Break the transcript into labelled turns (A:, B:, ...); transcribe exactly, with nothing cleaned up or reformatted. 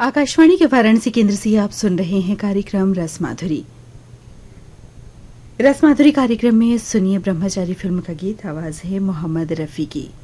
A: आकाशवाणी के वाराणसी केंद्र से आप सुन रहे हैं कार्यक्रम रसमाधुरी। रसमाधुरी कार्यक्रम में सुनिए ब्रह्मचारी फिल्म का गीत। आवाज है मोहम्मद रफी की।